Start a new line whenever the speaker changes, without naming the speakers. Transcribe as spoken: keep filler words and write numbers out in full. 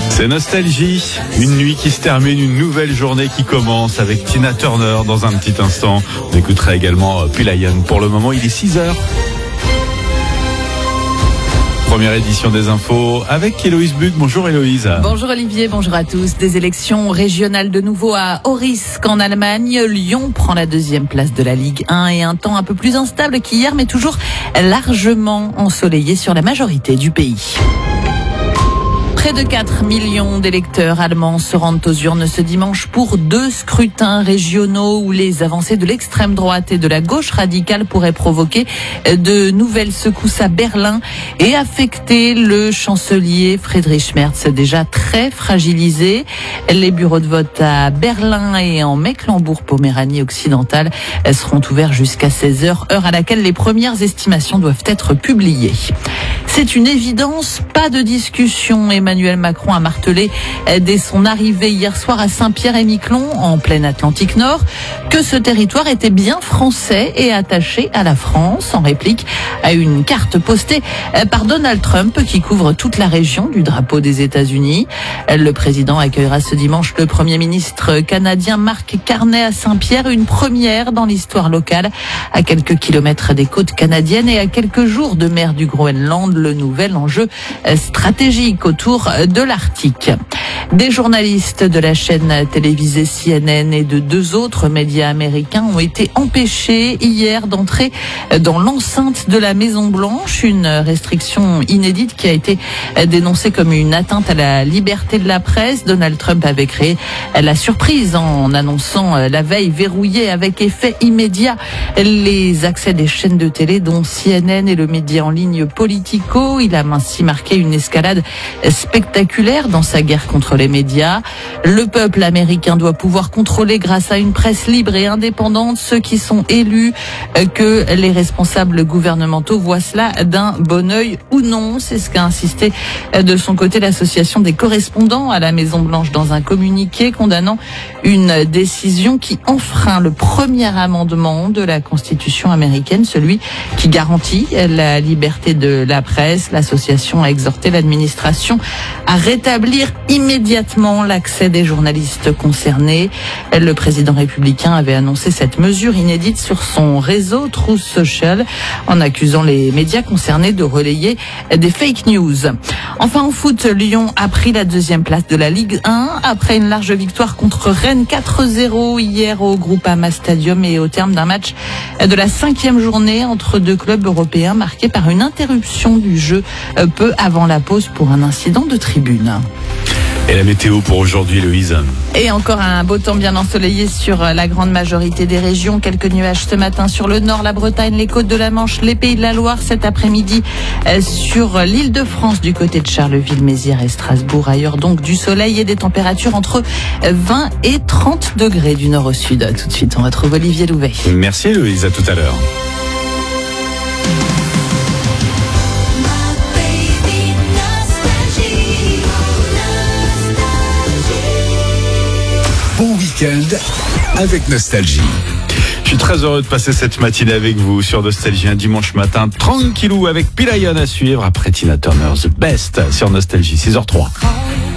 C'est Nostalgie, une nuit qui se termine, une nouvelle journée qui commence avec Tina Turner dans un petit instant. On écoutera également Pelayan. Pour le moment, il est six heures. Première édition des infos avec Héloïse Buc. Bonjour Héloïse.
Bonjour Olivier, bonjour à tous. Des élections régionales de nouveau à Aurisk en Allemagne. Lyon prend la deuxième place de la Ligue un et un temps un peu plus instable qu'hier, mais toujours largement ensoleillé sur la majorité du pays. Près de quatre millions d'électeurs allemands se rendent aux urnes ce dimanche pour deux scrutins régionaux où les avancées de l'extrême droite et de la gauche radicale pourraient provoquer de nouvelles secousses à Berlin et affecter le chancelier Friedrich Merz, déjà très fragilisé. Les bureaux de vote à Berlin et en Mecklembourg-Poméranie occidentale seront ouverts jusqu'à seize heures, heure à laquelle les premières estimations doivent être publiées. C'est une évidence, pas de discussion. Emmanuel Macron a martelé dès son arrivée hier soir à Saint-Pierre-et-Miquelon, en pleine Atlantique Nord, que ce territoire était bien français et attaché à la France, en réplique à une carte postée par Donald Trump qui couvre toute la région du drapeau des États-Unis. Le président accueillera ce dimanche le Premier ministre canadien Mark Carney à Saint-Pierre, une première dans l'histoire locale, à quelques kilomètres des côtes canadiennes et à quelques jours de mer du Groenland, le nouvel enjeu stratégique autour de l'Arctique. Des journalistes de la chaîne télévisée C N N et de deux autres médias américains ont été empêchés hier d'entrer dans l'enceinte de la Maison-Blanche, une restriction inédite qui a été dénoncée comme une atteinte à la liberté de la presse. Donald Trump avait créé la surprise en annonçant la veille verrouiller avec effet immédiat les accès des chaînes de télé dont C N N et le média en ligne Politico. Il a ainsi marqué une escalade spectaculaire dans sa guerre contre les médias. Le peuple américain doit pouvoir contrôler grâce à une presse libre et indépendante ceux qui sont élus, que les responsables gouvernementaux voient cela d'un bon œil ou non. C'est ce qu'a insisté de son côté l'association des correspondants à la Maison-Blanche dans un communiqué condamnant une décision qui enfreint le premier amendement de la Constitution américaine, celui qui garantit la liberté de la presse. L'association a exhorté l'administration à rétablir immédiatement l'accès des journalistes concernés. Le président républicain avait annoncé cette mesure inédite sur son réseau Truth Social en accusant les médias concernés de relayer des fake news. Enfin, en foot, Lyon a pris la deuxième place de la Ligue un après une large victoire contre Rennes quatre zéro hier au Groupama Stadium et au terme d'un match de la cinquième journée entre deux clubs européens marqué par une interruption du jeu peu avant la pause pour un incident de tribune.
Et la météo pour aujourd'hui, Héloïse?
Et encore un beau temps bien ensoleillé sur la grande majorité des régions. Quelques nuages ce matin sur le nord, la Bretagne, les côtes de la Manche, les Pays de la Loire. Cet après-midi sur l'île de France du côté de Charleville, Mézières et Strasbourg. Ailleurs donc du soleil et des températures entre vingt et trente degrés du nord au sud. Tout de suite, on retrouve Olivier Louvet.
Merci Héloïse, à tout à l'heure.
Bon week-end avec Nostalgie.
Je suis très heureux de passer cette matinée avec vous sur Nostalgie, un dimanche matin tranquillou avec Pelayan à suivre après Tina Turner, The Best sur Nostalgie, six heures zéro trois.